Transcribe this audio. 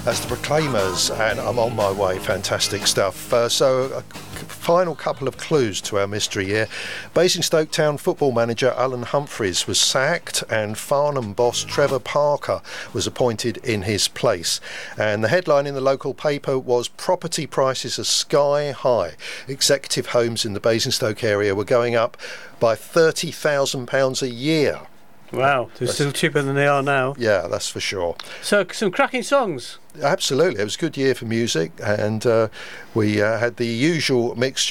That's the Proclaimers, and I'm on my way. Fantastic stuff. So a final couple of clues to our mystery here. Basingstoke Town football manager Alan Humphreys was sacked, and Farnham boss Trevor Parker was appointed in his place. And the headline in the local paper was "Property prices are sky high. Executive homes in the Basingstoke area were going up by £30,000 a year." Wow, they're still cheaper than they are now. Yeah, that's for sure. So, some cracking songs. Absolutely. It was a good year for music, and we had the usual mixture